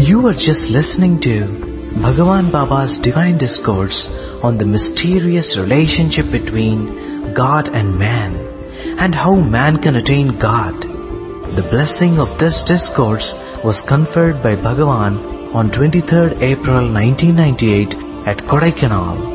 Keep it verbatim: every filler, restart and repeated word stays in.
You are just listening to Bhagavan Baba's Divine Discourse on the mysterious relationship between God and man and how man can attain God. The blessing of this discourse was conferred by Bhagavan on twenty-third April nineteen ninety-eight at Kodaikanal.